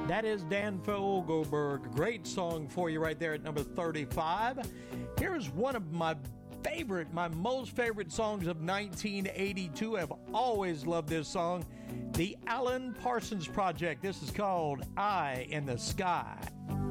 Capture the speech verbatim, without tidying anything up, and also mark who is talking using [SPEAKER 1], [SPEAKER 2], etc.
[SPEAKER 1] That is Dan Fogelberg. Great song for you right there at number thirty-five. Here's one of my favorite, my most favorite songs of nineteen eighty-two. I've always loved this song. The Alan Parsons Project. This is called Eye in the Sky.